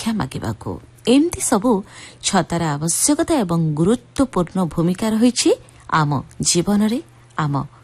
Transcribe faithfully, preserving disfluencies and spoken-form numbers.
ଭିକ୍ଷା ମାଗିବାକୁ। ଏମିତି ସବୁ ଛତାର ଆବଶ୍ୟକତା ଏବଂ ଗୁରୁତ୍ୱପୂର୍ଣ୍ଣ ଭୂମିକା ରହିଛି ଆମ ଜୀବନରେ, ଆମ